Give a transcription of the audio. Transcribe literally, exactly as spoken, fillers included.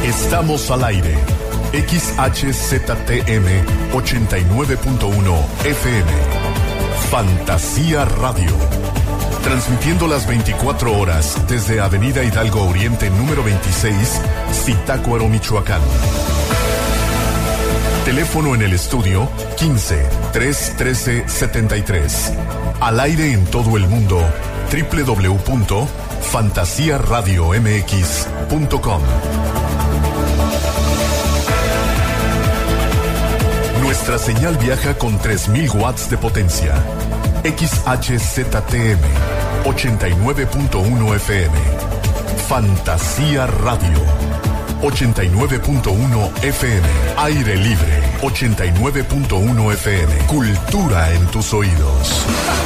Estamos al aire. X H Z T M ochenta y nueve punto uno F M. Fantasía Radio. Transmitiendo las veinticuatro horas desde Avenida Hidalgo Oriente número veintiséis, Zitácuaro, Michoacán. Teléfono en el estudio quince, trescientos trece, setenta y tres. Al aire en todo el mundo, doble u doble u doble u punto fantasía radio m x punto com. Nuestra señal viaja con tres mil watts de potencia. X H Z T M ochenta y nueve punto uno F M. Fantasía Radio ochenta y nueve punto uno F M. Aire Libre ochenta y nueve punto uno F M. Cultura en tus oídos.